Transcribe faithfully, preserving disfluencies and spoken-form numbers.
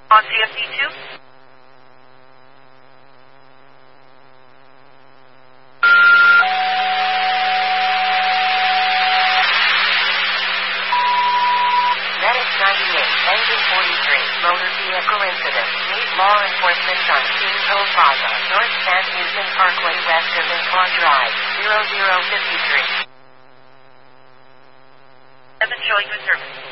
On C F D two? Medic ninety-eight, engine forty-three, motor vehicle incident. Meet law enforcement on King Hill Plaza, North San Houston Parkway, west of Isla Drive, zero zero five three. seven showing with service.